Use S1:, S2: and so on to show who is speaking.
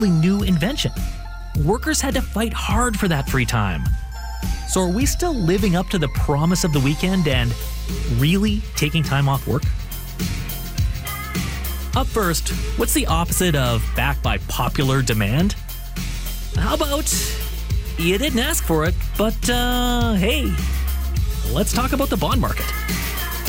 S1: new invention. Workers had to fight hard for that free time. So are we still living up to the promise of the weekend and really taking time off work? Up first, what's the opposite of backed by popular demand? How about you didn't ask for it, but hey, let's talk about the bond market.